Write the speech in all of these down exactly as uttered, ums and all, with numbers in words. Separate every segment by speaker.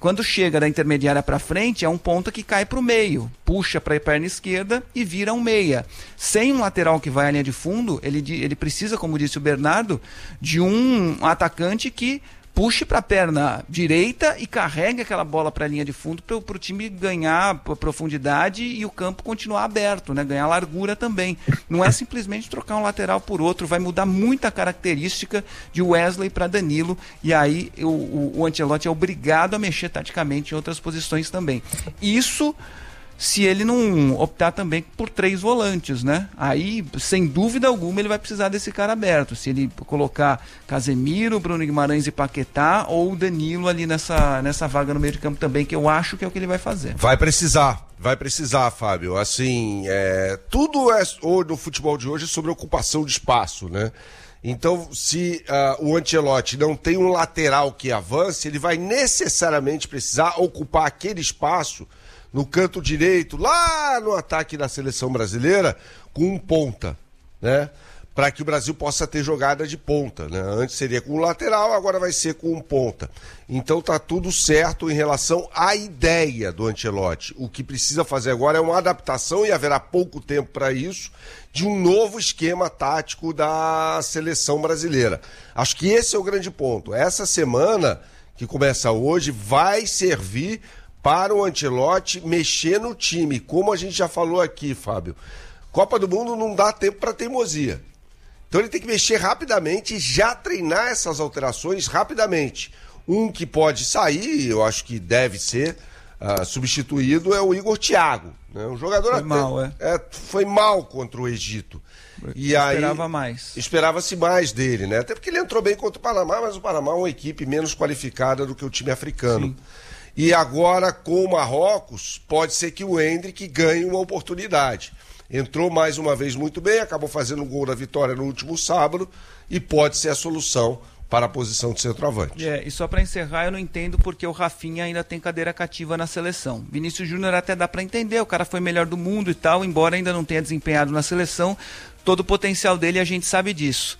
Speaker 1: Quando chega da intermediária para frente, é um ponta que cai para o meio, puxa para a perna esquerda e vira um meia. Sem um lateral que vai à linha de fundo, ele, ele precisa, como disse o Bernardo, de um atacante que puxe para a perna direita e carregue aquela bola para a linha de fundo para o time ganhar profundidade e o campo continuar aberto, né? Ganhar largura também. Não é simplesmente trocar um lateral por outro, vai mudar muita característica de Wesley para Danilo, e aí o, o, o Ancelotti é obrigado a mexer taticamente em outras posições também. Isso se ele não optar também por três volantes, né? Aí, sem dúvida alguma, ele vai precisar desse cara aberto. Se ele colocar Casemiro, Bruno Guimarães e Paquetá, ou o Danilo ali nessa, nessa vaga no meio de campo também, que eu acho que é o que ele vai fazer.
Speaker 2: Vai precisar, vai precisar, Fábio. Assim, é, tudo é, no futebol de hoje é sobre ocupação de espaço, né? Então, se uh, o Ancelotti não tem um lateral que avance, ele vai necessariamente precisar ocupar aquele espaço no canto direito, lá no ataque da seleção brasileira, com um ponta, né? Para que o Brasil possa ter jogada de ponta, né? Antes seria com um lateral, agora vai ser com um ponta. Então tá tudo certo em relação à ideia do Ancelotti. O que precisa fazer agora é uma adaptação, e haverá pouco tempo para isso, de um novo esquema tático da seleção brasileira. Acho que esse é o grande ponto. Essa semana, que começa hoje, vai servir para o Ancelotti mexer no time. Como a gente já falou aqui, Fábio, Copa do Mundo não dá tempo para teimosia. Então ele tem que mexer rapidamente e já treinar essas alterações rapidamente. Um que pode sair, eu acho que deve ser uh, substituído, é o Igor Thiago. Né? Um jogador
Speaker 1: foi
Speaker 2: até,
Speaker 1: mal, é.
Speaker 2: É, foi mal contra o Egito. E
Speaker 1: esperava
Speaker 2: aí,
Speaker 1: mais.
Speaker 2: Esperava-se mais dele, né? Até porque ele entrou bem contra o Panamá, mas o Panamá é uma equipe menos qualificada do que o time africano. Sim. E agora, com o Marrocos, pode ser que o Endrick ganhe uma oportunidade. Entrou mais uma vez muito bem, acabou fazendo o gol da vitória no último sábado e pode ser a solução para a posição de centroavante.
Speaker 1: É, e só para encerrar, eu não entendo porque o Rafinha ainda tem cadeira cativa na seleção. Vinícius Júnior até dá para entender, o cara foi melhor do mundo e tal, embora ainda não tenha desempenhado na seleção, todo o potencial dele a gente sabe disso.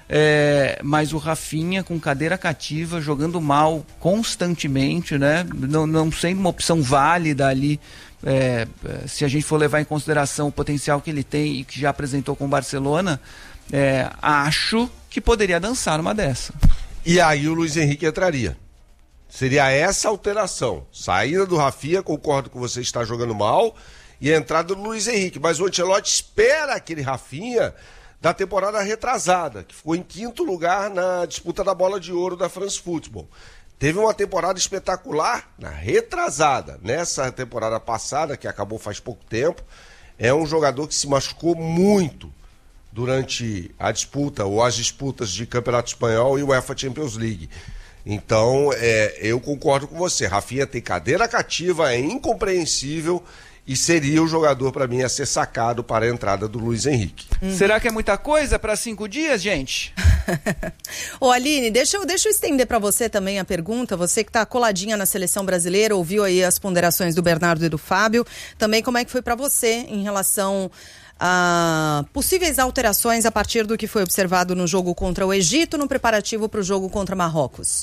Speaker 1: É, mas o Rafinha com cadeira cativa, jogando mal constantemente, né? Não, não sendo uma opção válida ali, é, se a gente for levar em consideração o potencial que ele tem e que já apresentou com o Barcelona, é, acho que poderia dançar numa dessa.
Speaker 2: E aí o Luiz Henrique entraria. Seria essa alteração. Saída do Rafinha, concordo com você, está jogando mal, e a entrada do Luiz Henrique. Mas o Ancelotti espera aquele Rafinha da temporada retrasada, que ficou em quinto lugar na disputa da bola de ouro da France Football. Teve uma temporada espetacular na retrasada. Nessa temporada passada, que acabou faz pouco tempo, é um jogador que se machucou muito durante a disputa, ou as disputas de Campeonato Espanhol e UEFA Champions League. Então, é, eu concordo com você. Rafinha tem cadeira cativa, é incompreensível, e seria o jogador, para mim, a ser sacado para a entrada do Luiz Henrique.
Speaker 1: Uhum. Será que é muita coisa para cinco dias, gente?
Speaker 3: Ô Aline, deixa eu, deixa eu estender para você também a pergunta. Você que está coladinha na seleção brasileira, ouviu aí as ponderações do Bernardo e do Fábio. Também como é que foi para você em relação a possíveis alterações a partir do que foi observado no jogo contra o Egito, no preparativo para o jogo contra Marrocos?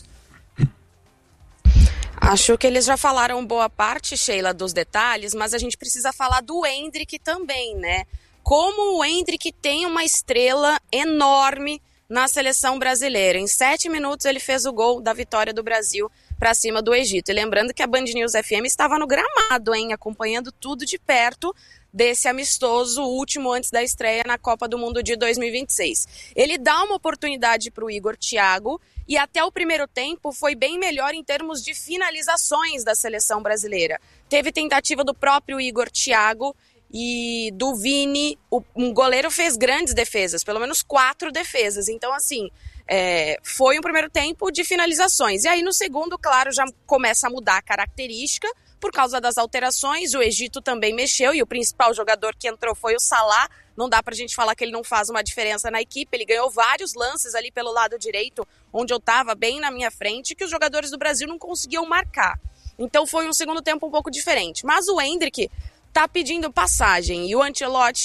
Speaker 4: Acho que eles já falaram boa parte, Sheila, dos detalhes, mas a gente precisa falar do Endrick também, né? Como o Endrick tem uma estrela enorme na seleção brasileira. Em sete minutos ele fez o gol da vitória do Brasil para cima do Egito. E lembrando que a Band News F M estava no gramado, hein? Acompanhando tudo de perto desse amistoso último antes da estreia na Copa do Mundo de dois mil e vinte e seis. Ele dá uma oportunidade para o Igor Thiago e até o primeiro tempo foi bem melhor em termos de finalizações da seleção brasileira. Teve tentativa do próprio Igor Thiago e do Vini. O, um goleiro fez grandes defesas, pelo menos quatro defesas. Então, assim, é, foi um primeiro tempo de finalizações. E aí no segundo, claro, já começa a mudar a característica, por causa das alterações. O Egito também mexeu e o principal jogador que entrou foi o Salah. Não dá pra gente falar que ele não faz uma diferença na equipe. Ele ganhou vários lances ali pelo lado direito, onde eu tava bem na minha frente, que os jogadores do Brasil não conseguiam marcar. Então foi um segundo tempo um pouco diferente. Mas o Endrick tá pedindo passagem e o Ancelotti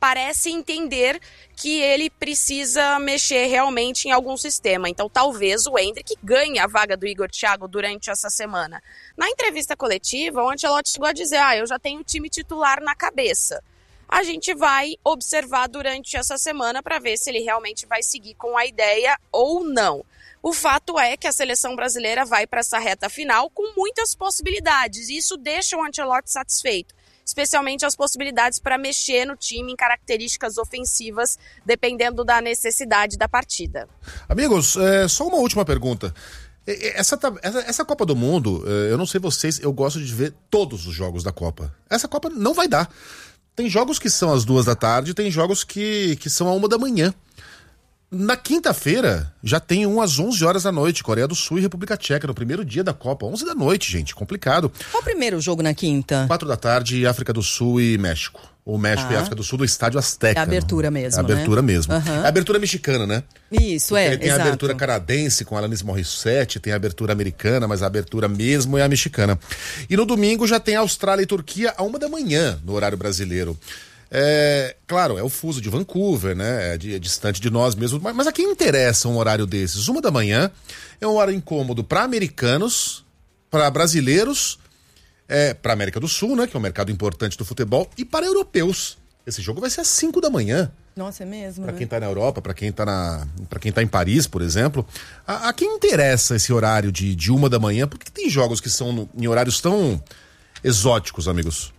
Speaker 4: parece entender que ele precisa mexer realmente em algum sistema. Então talvez o Endrick ganhe a vaga do Igor Thiago durante essa semana. Na entrevista coletiva, o Ancelotti chegou a dizer, ah, eu já tenho o time titular na cabeça. A gente vai observar durante essa semana para ver se ele realmente vai seguir com a ideia ou não. O fato é que a seleção brasileira vai para essa reta final com muitas possibilidades, e isso deixa o Ancelotti satisfeito, especialmente as possibilidades para mexer no time em características ofensivas, dependendo da necessidade da partida.
Speaker 5: Amigos, é, só uma última pergunta. Essa, essa, essa Copa do Mundo, eu não sei vocês, eu gosto de ver todos os jogos da Copa. Essa Copa não vai dar. Tem jogos que são às duas da tarde, tem jogos que, que são à uma da manhã. Na quinta-feira, já tem um às onze horas da noite, Coreia do Sul e República Tcheca, no primeiro dia da Copa, onze da noite, gente, complicado.
Speaker 3: Qual o primeiro jogo na quinta?
Speaker 5: quatro da tarde, África do Sul e México. O México ah. e África do Sul do Estádio Azteca.
Speaker 3: É a abertura mesmo,
Speaker 5: É a abertura
Speaker 3: né?
Speaker 5: mesmo.
Speaker 3: Uhum.
Speaker 5: É a abertura mexicana, né?
Speaker 3: Isso, é,
Speaker 5: Tem
Speaker 3: exato.
Speaker 5: a abertura canadense com Alanis Morissette, tem a abertura americana, mas a abertura mesmo é a mexicana. E no domingo já tem Austrália e Turquia a uma da manhã, no horário brasileiro. É, claro, é o fuso de Vancouver, né? É, de, é distante de nós mesmos. Mas, mas a quem interessa um horário desses? Uma da manhã é um horário incômodo para americanos, para brasileiros, é, para América do Sul, né? Que é um mercado importante do futebol, e para europeus. Esse jogo vai ser às cinco da manhã.
Speaker 3: Nossa, é mesmo,
Speaker 5: Para
Speaker 3: né?
Speaker 5: quem tá na Europa, para quem tá na, para quem tá em Paris, por exemplo. A, a quem interessa esse horário de, de uma da manhã? Porque tem jogos que são no, em horários tão exóticos, amigos.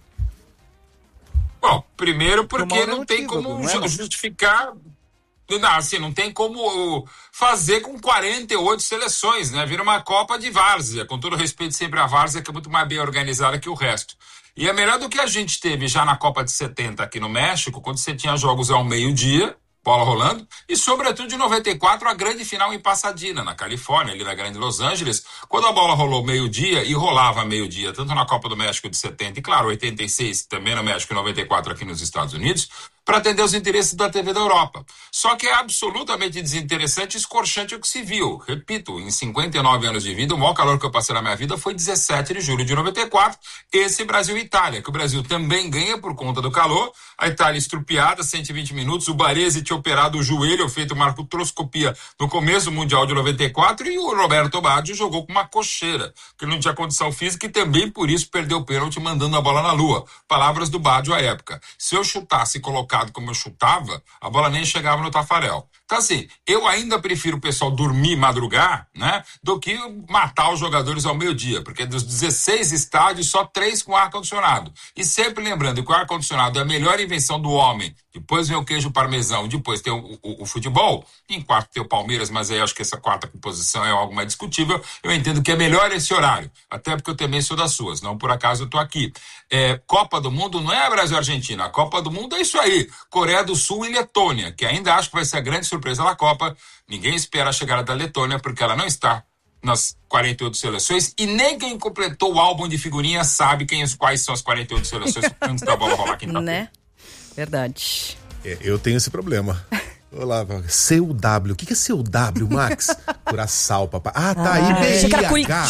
Speaker 6: Bom, primeiro porque
Speaker 1: Tomara
Speaker 6: não tem
Speaker 1: motivo,
Speaker 6: como
Speaker 1: não é, mas-
Speaker 6: justificar, não, assim, não tem como fazer com quarenta e oito seleções, né? Vira uma Copa de várzea, com todo respeito sempre à várzea, que é muito mais bem organizada que o resto. E é melhor do que a gente teve já na Copa de setenta aqui no México, quando você tinha jogos ao meio-dia, bola rolando, e sobretudo de noventa e quatro a grande final em Pasadena, na Califórnia, ali na grande Los Angeles, quando a bola rolou meio-dia e rolava meio-dia, tanto na Copa do México de setenta e, claro, oitenta e seis também no México e noventa e quatro aqui nos Estados Unidos, para atender os interesses da T V da Europa. Só que é absolutamente desinteressante e escorchante o que se viu. Repito, em cinquenta e nove anos de vida, o maior calor que eu passei na minha vida foi dezessete de julho de noventa e quatro, esse Brasil e Itália, que o Brasil também ganha por conta do calor, a Itália estrupiada, cento e vinte minutos, o Baresi tinha operado o joelho, feito uma artroscopia no começo do Mundial de noventa e quatro, e o Roberto Baggio jogou com uma cocheira, que não tinha condição física e também por isso perdeu o pênalti mandando a bola na lua. Palavras do Baggio à época. Se eu chutasse colocado como eu chutava, a bola nem chegava no Tafarel. Então assim, eu ainda prefiro o pessoal dormir, madrugar, né, do que matar os jogadores ao meio-dia, porque dos dezesseis estádios, só três com ar-condicionado. E sempre lembrando que o ar-condicionado é a melhor invenção do homem. Depois vem o queijo parmesão, depois tem o, o, o futebol, em quarto tem o Palmeiras, mas aí acho que essa quarta posição é algo mais discutível. Eu entendo que é melhor esse horário, até porque eu também sou das suas, não por acaso eu tô aqui. É, Copa do Mundo não é Brasil e Argentina, a Copa do Mundo é isso aí, Coreia do Sul e Letônia, que ainda acho que vai ser a grande surpresa da Copa. Ninguém espera a chegada da Letônia, porque ela não está nas quarenta e oito seleções, e nem quem completou o álbum de figurinhas sabe quem, quais são as quarenta e oito seleções antes da bola rolar quinta-feira.
Speaker 3: Né? Verdade.
Speaker 5: É, eu tenho esse problema. Olá, C U W. O que, que é C U W, Max? Curaçao, papai. Ah, tá aí, B I H.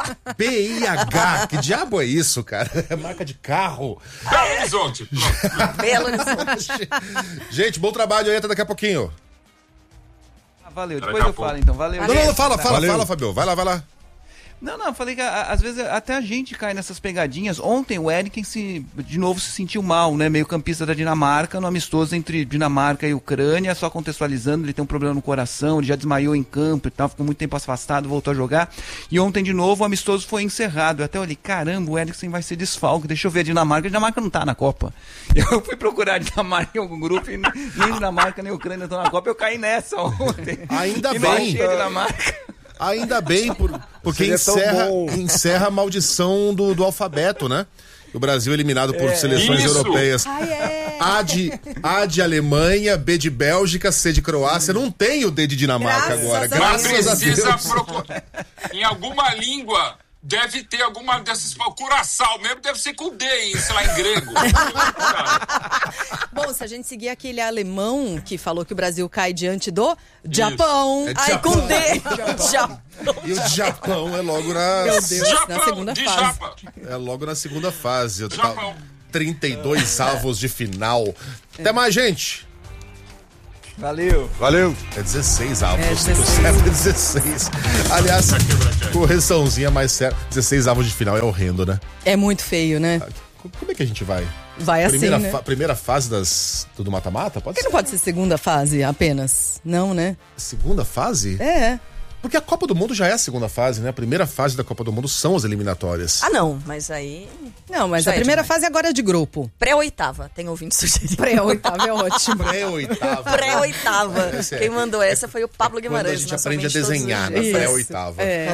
Speaker 5: B I H. Que diabo é isso, cara? É marca de carro.
Speaker 6: Belo Horizonte.
Speaker 3: Belo Horizonte.
Speaker 5: Gente, bom trabalho aí, até daqui a pouquinho.
Speaker 1: Ah, valeu,
Speaker 6: Daqui
Speaker 1: depois
Speaker 6: a
Speaker 1: eu
Speaker 6: pouco.
Speaker 1: falo então, valeu.
Speaker 5: Não, não, não, fala, fala,
Speaker 2: Valeu.
Speaker 5: fala, Fabio. Vai lá, vai lá.
Speaker 1: Não, não, eu falei que a- às vezes até a gente cai nessas pegadinhas. Ontem o Eriken se, de novo se sentiu mal, né? Meio campista da Dinamarca, no amistoso entre Dinamarca e Ucrânia, só contextualizando, ele tem um problema no coração, ele já desmaiou em campo e tal, ficou muito tempo afastado, voltou a jogar. E ontem de novo o amistoso foi encerrado. Eu até olhei, caramba, o Eriksen vai ser desfalque, deixa eu ver a Dinamarca. A Dinamarca não tá na Copa. Eu fui procurar a Dinamarca em algum grupo e nem Dinamarca nem Ucrânia estão na Copa, eu caí nessa ontem.
Speaker 5: Ainda
Speaker 1: E não
Speaker 5: bem.
Speaker 1: achei a Dinamarca.
Speaker 5: Ainda bem, por, porque
Speaker 2: Seria tão
Speaker 5: encerra,
Speaker 2: bom.
Speaker 5: encerra a maldição do, do alfabeto, né? O Brasil eliminado por seleções
Speaker 6: Isso.
Speaker 5: europeias.
Speaker 3: Ai, é.
Speaker 5: A de, A de Alemanha, B de Bélgica, C de Croácia. Não tem o D de Dinamarca
Speaker 3: Graças
Speaker 5: agora.
Speaker 3: a
Speaker 6: Mas
Speaker 5: Graças a
Speaker 6: precisa
Speaker 5: Deus.
Speaker 6: procurar. Em alguma língua, deve ter alguma dessas. Curaçao mesmo deve ser com D, em, sei lá, em grego.
Speaker 3: Bom, se a gente seguir aquele alemão que falou que o Brasil cai diante do Japão.
Speaker 5: É
Speaker 3: Ai,
Speaker 5: Japão.
Speaker 3: com D. Japão.
Speaker 5: E o Japão é logo na,
Speaker 3: Meu Deus, na
Speaker 6: Japão,
Speaker 3: segunda
Speaker 6: de
Speaker 3: fase.
Speaker 6: Japa.
Speaker 5: é logo na segunda fase. Eu
Speaker 6: Japão.
Speaker 5: trinta e dois avos de final. Até mais, gente.
Speaker 1: Valeu.
Speaker 2: Valeu.
Speaker 5: É dezesseis avos.
Speaker 3: É,
Speaker 5: dezesseis. Certo, é dezesseis. Aliás, correçãozinha mais certa. dezesseis avos de final é horrendo, né?
Speaker 3: É muito feio, né?
Speaker 5: Como é que a gente vai?
Speaker 3: Vai assim,
Speaker 5: primeira,
Speaker 3: né?
Speaker 5: fa- primeira fase das, do mata-mata? Pode
Speaker 3: Por que
Speaker 5: ser?
Speaker 3: não pode ser segunda fase apenas? Não, né?
Speaker 5: Segunda fase?
Speaker 3: É.
Speaker 5: Porque a Copa do Mundo já é a segunda fase, né? A primeira fase da Copa do Mundo são as eliminatórias.
Speaker 7: Ah, não, mas aí...
Speaker 3: Não, mas
Speaker 7: Já
Speaker 3: a
Speaker 7: é
Speaker 3: primeira
Speaker 7: demais.
Speaker 3: fase agora é de grupo.
Speaker 7: Pré-oitava, tem ouvinte sugerindo.
Speaker 3: Pré-oitava é ótimo.
Speaker 5: Pré-oitava.
Speaker 7: Pré-oitava.
Speaker 5: Esse é-
Speaker 7: Quem mandou essa foi o Pablo
Speaker 5: Quando
Speaker 7: Guimarães.
Speaker 5: a gente
Speaker 7: nosso
Speaker 5: aprende a
Speaker 7: ouvinte todos os
Speaker 5: desenhar na
Speaker 7: dias.
Speaker 5: pré-oitava.
Speaker 3: É.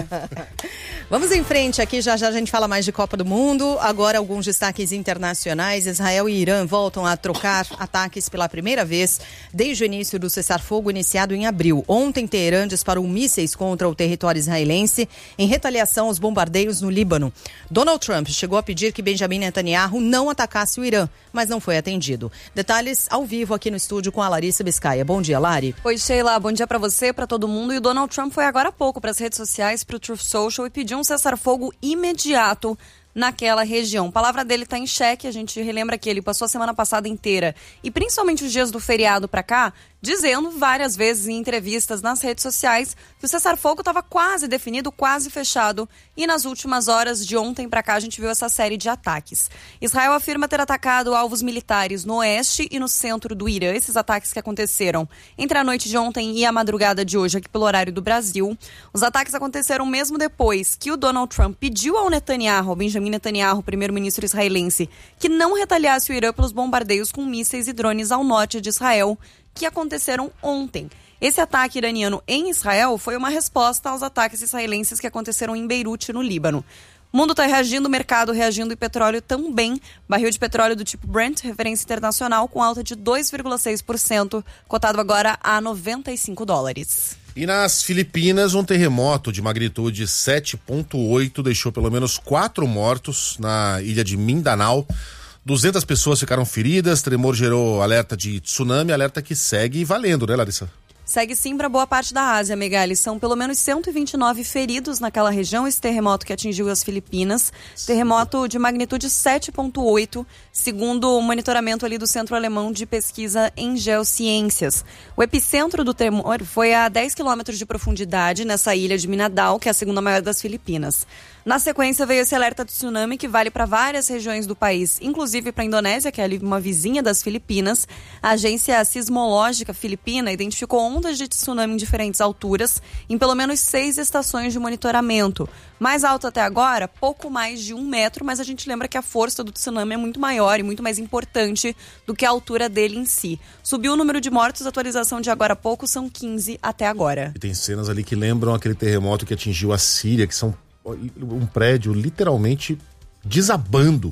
Speaker 3: Vamos em frente aqui, já já a gente fala mais de Copa do Mundo. Agora alguns destaques internacionais. Israel e Irã voltam a trocar ataques pela primeira vez desde o início do cessar-fogo iniciado em abril. Ontem, Teherã disparou mísseis contra o território israelense em retaliação aos bombardeios no Líbano. Donald Trump chegou a pedir que Benjamin Netanyahu não atacasse o Irã, mas não foi atendido. Detalhes ao vivo aqui no estúdio com a Larissa Biscaia. Bom dia, Lari.
Speaker 8: Oi, Sheila. Bom dia pra você, pra todo mundo. E o Donald Trump foi agora há pouco para as redes sociais, pro Truth Social, e pediu um cessar-fogo imediato naquela região. A palavra dele está em xeque. A gente relembra que ele passou a semana passada inteira e principalmente os dias do feriado para cá, dizendo várias vezes em entrevistas nas redes sociais que o cessar-fogo estava quase definido, quase fechado. E nas últimas horas de ontem para cá a gente viu essa série de ataques. Israel afirma ter atacado alvos militares no oeste e no centro do Irã. Esses ataques que aconteceram entre a noite de ontem e a madrugada de hoje aqui pelo horário do Brasil. Os ataques aconteceram mesmo depois que o Donald Trump pediu ao Netanyahu, ao Benjamin Netanyahu, primeiro-ministro israelense, que não retaliasse o Irã pelos bombardeios com mísseis e drones ao norte de Israel, que aconteceram ontem. Esse ataque iraniano em Israel foi uma resposta aos ataques israelenses que aconteceram em Beirute, no Líbano. O mundo está reagindo, o mercado reagindo e petróleo também. Barril de petróleo do tipo Brent, referência internacional, com alta de dois vírgula seis por cento, cotado agora a noventa e cinco dólares.
Speaker 5: E nas Filipinas, um terremoto de magnitude sete ponto oito deixou pelo menos quatro mortos na ilha de Mindanao. duzentas pessoas ficaram feridas, tremor gerou alerta de tsunami, alerta que segue valendo, né, Larissa?
Speaker 8: Segue sim para boa parte da Ásia, Megali. São pelo menos cento e vinte e nove feridos naquela região, esse terremoto que atingiu as Filipinas. Terremoto de magnitude sete ponto oito, segundo o monitoramento ali do Centro Alemão de Pesquisa em Geociências. O epicentro do tremor foi a dez quilômetros de profundidade nessa ilha de Mindanao, que é a segunda maior das Filipinas. Na sequência veio esse alerta de tsunami que vale para várias regiões do país, inclusive para a Indonésia, que é ali uma vizinha das Filipinas. A agência sismológica filipina identificou ondas de tsunami em diferentes alturas em pelo menos seis estações de monitoramento. Mais alto até agora, pouco mais de um metro, mas a gente lembra que a força do tsunami é muito maior e muito mais importante do que a altura dele em si. Subiu o número de mortos, a atualização de agora a pouco são quinze até agora.
Speaker 5: E tem cenas ali que lembram aquele terremoto que atingiu a Síria, que são um prédio literalmente desabando.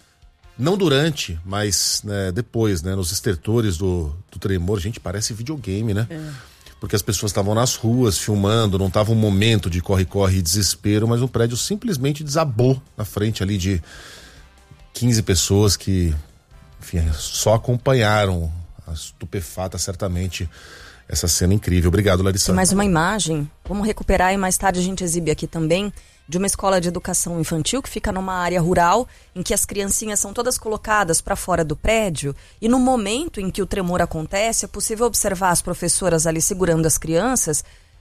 Speaker 5: Não durante, mas né, depois, né, nos estertores do, do tremor. Gente, parece videogame, né? É. Porque as pessoas estavam nas ruas filmando, não estava um momento de corre-corre e desespero, mas o prédio simplesmente desabou na frente ali de quinze pessoas que, enfim, só acompanharam, a estupefata certamente, essa cena incrível. Obrigado, Larissa.
Speaker 7: Tem mais uma imagem, vamos recuperar e mais tarde a gente exibe aqui também, de uma escola de educação infantil que fica numa área rural, em que as criancinhas são todas colocadas para fora do prédio, e no momento em que o tremor acontece, é possível observar as professoras ali segurando as crianças,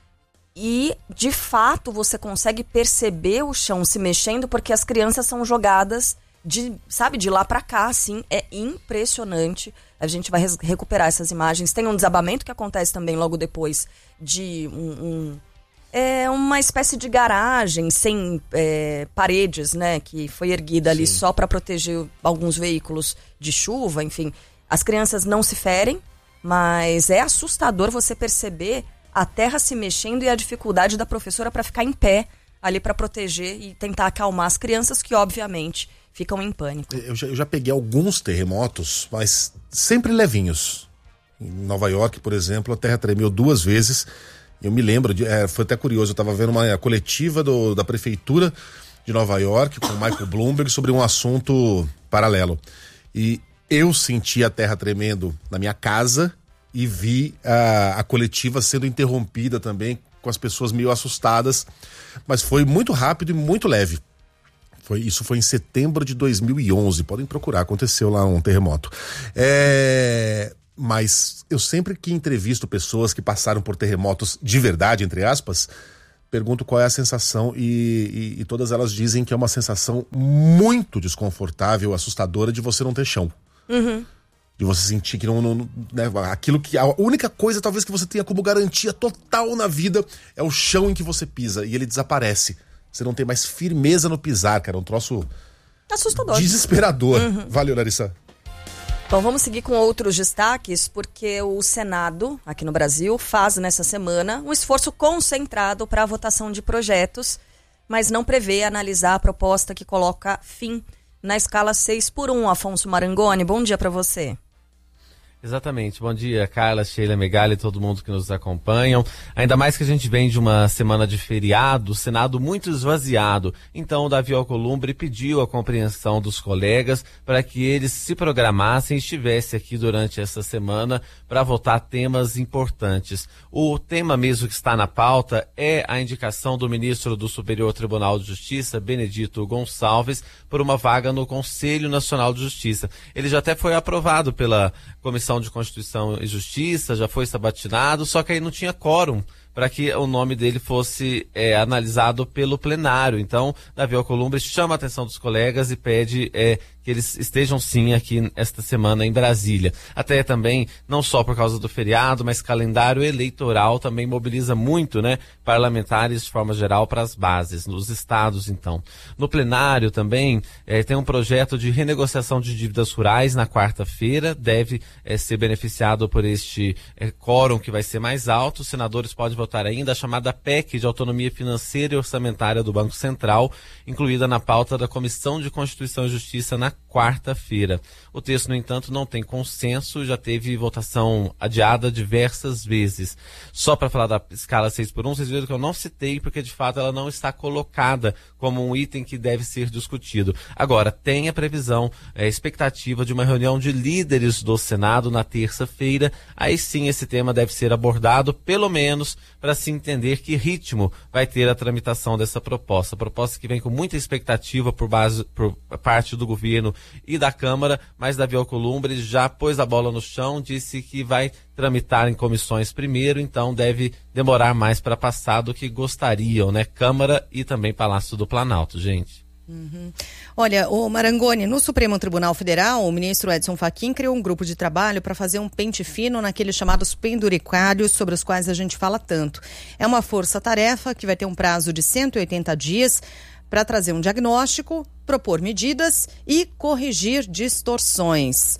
Speaker 7: e de fato você consegue perceber o chão se mexendo, porque as crianças são jogadas de, sabe, de lá para cá, assim, é impressionante. A gente vai res- recuperar essas imagens. Tem um desabamento que acontece também logo depois de um... um É uma espécie de garagem sem é, paredes, né? Que foi erguida ali Sim. só para proteger alguns veículos de chuva, enfim. As crianças não se ferem, mas é assustador você perceber a terra se mexendo e a dificuldade da professora para ficar em pé ali para proteger e tentar acalmar as crianças que, obviamente, ficam em pânico.
Speaker 5: Eu já, eu já peguei alguns terremotos, mas sempre levinhos. Em Nova York, por exemplo, a terra tremeu duas vezes. Eu me lembro, de, é, foi até curioso, eu estava vendo uma coletiva do, da prefeitura de Nova York com o Michael Bloomberg sobre um assunto paralelo. E eu senti a terra tremendo na minha casa e vi a, a coletiva sendo interrompida também, com as pessoas meio assustadas, mas foi muito rápido e muito leve. Foi, isso foi em setembro de dois mil e onze. Podem procurar, aconteceu lá um terremoto. É, mas eu sempre que entrevisto pessoas que passaram por terremotos de verdade, entre aspas, pergunto qual é a sensação e, e, e todas elas dizem que é uma sensação muito desconfortável, assustadora de você não ter chão.
Speaker 7: Uhum.
Speaker 5: De você sentir que não, não né, aquilo que a única coisa talvez que você tenha como garantia total na vida é o chão em que você pisa e ele desaparece. Você não tem mais firmeza no pisar, cara. É um troço
Speaker 7: assustador,
Speaker 5: desesperador.
Speaker 7: Uhum.
Speaker 5: Valeu, Larissa.
Speaker 7: Bom, vamos seguir com outros destaques, porque o Senado, aqui no Brasil, faz nessa semana um esforço concentrado para a votação de projetos, mas não prevê analisar a proposta que coloca fim na escala seis por um. Afonso Marangoni, bom dia para você.
Speaker 9: Exatamente. Bom dia, Carla, Sheila, Megali e todo mundo que nos acompanham. Ainda mais que a gente vem de uma semana de feriado, o Senado muito esvaziado. Então, o Davi Alcolumbre pediu a compreensão dos colegas para que eles se programassem e estivessem aqui durante essa semana para votar temas importantes. O tema mesmo que está na pauta é a indicação do ministro do Superior Tribunal de Justiça, Benedito Gonçalves, por uma vaga no Conselho Nacional de Justiça. Ele já até foi aprovado pela Comissão de Constituição e Justiça, já foi sabatinado, só que aí não tinha quórum para que o nome dele fosse é, analisado pelo plenário. Então, Davi Alcolumbre chama a atenção dos colegas e pede é, que eles estejam sim aqui esta semana em Brasília. Até também, não só por causa do feriado, mas calendário eleitoral também mobiliza muito, né, parlamentares de forma geral para as bases, nos estados então. No plenário também é, tem um projeto de renegociação de dívidas rurais na quarta-feira, deve é, ser beneficiado por este é, quórum que vai ser mais alto. Os senadores podem votar ainda a chamada P E C de autonomia financeira e orçamentária do Banco Central, incluída na pauta da Comissão de Constituição e Justiça na quarta-feira. O texto, no entanto, não tem consenso, já teve votação adiada diversas vezes. Só para falar da escala seis por um, vocês viram que eu não citei, porque de fato ela não está colocada como um item que deve ser discutido. Agora, tem a previsão, a expectativa de uma reunião de líderes do Senado na terça-feira. Aí sim esse tema deve ser abordado, pelo menos para se entender que ritmo vai ter a tramitação dessa proposta. Proposta que vem com muita expectativa por, base, por parte do governo e da Câmara, mas Davi Alcolumbre já pôs a bola no chão, disse que vai tramitar em comissões primeiro, então deve demorar mais para passar do que gostariam, né? Câmara e também Palácio do Planalto, gente.
Speaker 3: Uhum. Olha, o Marangoni, no Supremo Tribunal Federal, o ministro Edson Fachin criou um grupo de trabalho para fazer um pente fino naqueles chamados penduricários sobre os quais a gente fala tanto. É uma força-tarefa que vai ter um prazo de cento e oitenta dias para trazer um diagnóstico, propor medidas e corrigir distorções.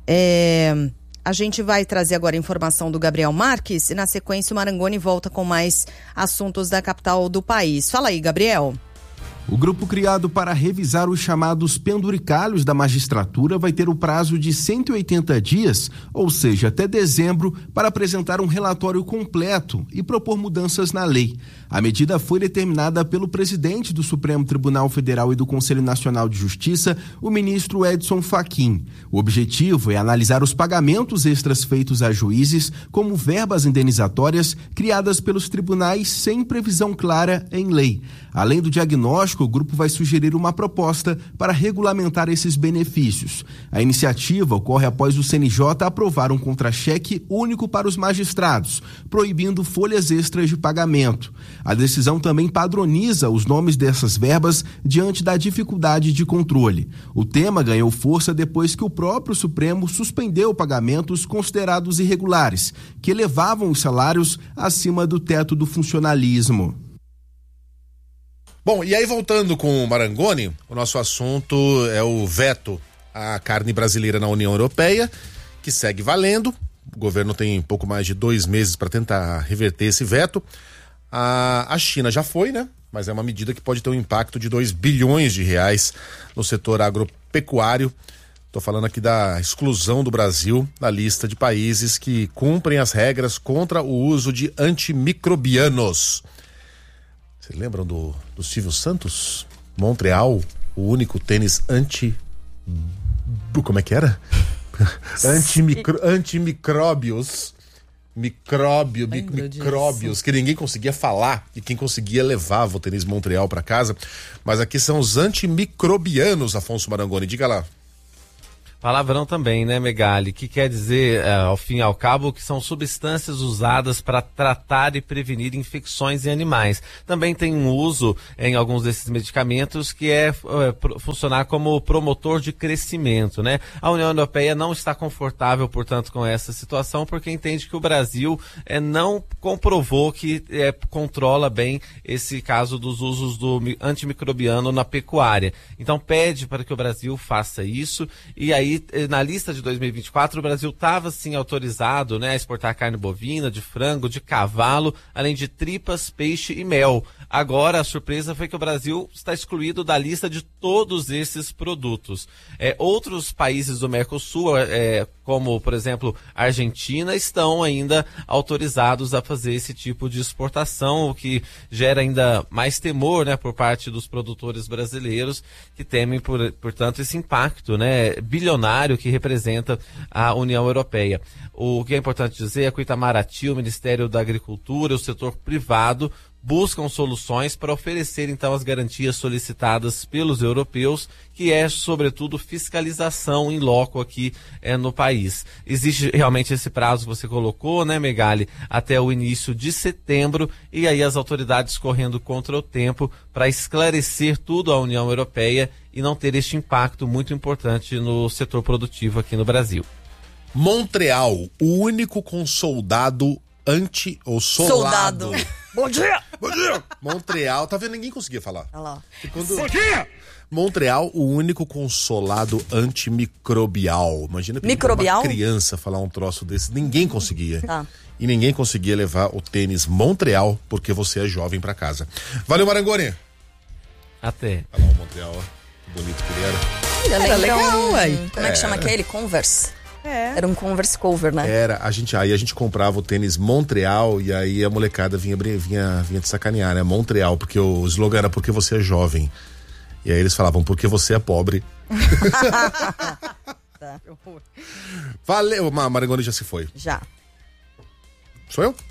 Speaker 3: É... A gente vai trazer agora a informação do Gabriel Marques e, na sequência, o Marangoni volta com mais assuntos da capital do país. Fala aí, Gabriel.
Speaker 10: O grupo criado para revisar os chamados penduricalhos da magistratura vai ter o prazo de cento e oitenta dias, ou seja, até dezembro, para apresentar um relatório completo e propor mudanças na lei. A medida foi determinada pelo presidente do Supremo Tribunal Federal e do Conselho Nacional de Justiça, o ministro Edson Fachin. O objetivo é analisar os pagamentos extras feitos a juízes como verbas indenizatórias criadas pelos tribunais sem previsão clara em lei. Além do diagnóstico, o grupo vai sugerir uma proposta para regulamentar esses benefícios. A iniciativa ocorre após o C N J aprovar um contra-cheque único para os magistrados, proibindo folhas extras de pagamento. A decisão também padroniza os nomes dessas verbas diante da dificuldade de controle. O tema ganhou força depois que o próprio Supremo suspendeu pagamentos considerados irregulares, que elevavam os salários acima do teto do funcionalismo.
Speaker 5: Bom, e aí voltando com o Marangoni, o nosso assunto é o veto à carne brasileira na União Europeia, que segue valendo. O governo tem pouco mais de dois meses para tentar reverter esse veto. A, a China já foi, né? Mas é uma medida que pode ter um impacto de dois bilhões de reais no setor agropecuário. Estou falando aqui da exclusão do Brasil da lista de países que cumprem as regras contra o uso de antimicrobianos. Vocês lembram do, do Silvio Santos? Montreal, o único tênis anti... Como é que era? Antimicro, antimicróbios micróbio, mic- micróbios disso. Que ninguém conseguia falar e quem conseguia levava o tênis Montreal para casa. Mas aqui são os antimicrobianos, Afonso Marangoni. Diga lá.
Speaker 9: Palavrão também, né, Megali? Que quer dizer, uh, ao fim e ao cabo, que são substâncias usadas para tratar e prevenir infecções em animais. Também tem um uso em alguns desses medicamentos que é uh, pro, funcionar como promotor de crescimento, né? A União Europeia não está confortável, portanto, com essa situação, porque entende que o Brasil uh, não comprovou que uh, controla bem esse caso dos usos do antimicrobiano na pecuária. Então, pede para que o Brasil faça isso e aí na lista de dois mil e vinte e quatro, o Brasil estava sim autorizado, né, a exportar carne bovina, de frango, de cavalo, além de tripas, peixe e mel. Agora, a surpresa foi que o Brasil está excluído da lista de todos esses produtos. É, outros países do Mercosul, é, como, por exemplo, a Argentina, estão ainda autorizados a fazer esse tipo de exportação, o que gera ainda mais temor, né, por parte dos produtores brasileiros, que temem, por, portanto, esse impacto, né, bilionário que representa a União Europeia. O que é importante dizer é que o Itamaraty, o Ministério da Agricultura, o setor privado buscam soluções para oferecer então as garantias solicitadas pelos europeus, que é sobretudo fiscalização em loco aqui é, no país. Existe realmente esse prazo que você colocou, né, Megali, até o início de setembro, e aí as autoridades correndo contra o tempo para esclarecer tudo à União Europeia e não ter este impacto muito importante no setor produtivo aqui no Brasil.
Speaker 5: Montreal, o único com soldado anti ou solado.
Speaker 3: Soldado. Bom dia!
Speaker 5: Bom dia! Montreal, tá vendo? Ninguém conseguia falar.
Speaker 3: Olha lá.
Speaker 5: Quando... Bom dia! Montreal, o único consolado antimicrobial. Imagina
Speaker 3: Microbial?
Speaker 5: Uma criança falar um troço desse. Ninguém conseguia.
Speaker 3: Tá.
Speaker 5: E ninguém conseguia levar o tênis Montreal porque você é jovem pra casa. Valeu, Marangoni!
Speaker 9: Até.
Speaker 5: Olha lá o Montreal, ó. Bonito que ele era.
Speaker 3: Era legal, ué.
Speaker 7: Como é que chama aquele? Converse.
Speaker 3: É.
Speaker 7: Era um Converse cover, né?
Speaker 5: Era, a gente, aí a gente comprava o tênis Montreal e aí a molecada vinha, vinha, vinha te sacanear, né? Montreal, porque o slogan era porque você é jovem. E aí eles falavam, porque você é pobre.
Speaker 3: Tá.
Speaker 5: Valeu, Marangoni já se foi.
Speaker 7: Já.
Speaker 5: Sou eu?